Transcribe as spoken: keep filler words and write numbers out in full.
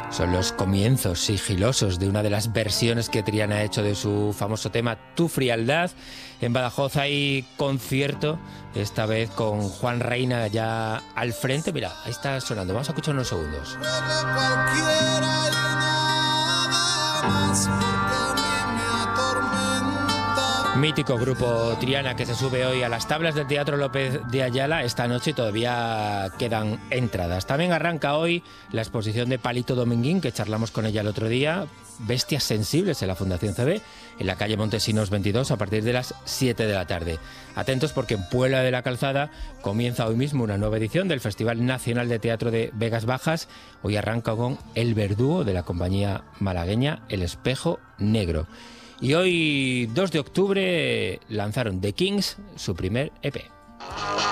Son los comienzos sigilosos de una de las versiones que Triana ha hecho de su famoso tema Tu frialdad. En Badajoz hay concierto, esta vez con Juan Reina ya al frente. Mira, ahí está sonando, vamos a escuchar unos segundos. Mítico grupo Triana que se sube hoy a las tablas del Teatro López de Ayala esta noche y todavía quedan entradas. También arranca hoy la exposición de Palito Dominguín, que charlamos con ella el otro día, Bestias Sensibles, en la Fundación C B, en la calle Montesinos veintidós, a partir de las siete de la tarde. Atentos porque en Puebla de la Calzada comienza hoy mismo una nueva edición del Festival Nacional de Teatro de Vegas Bajas. Hoy arranca con El Verdugo, de la compañía malagueña El Espejo Negro. Y hoy, dos de octubre, lanzaron The Kings su primer E P.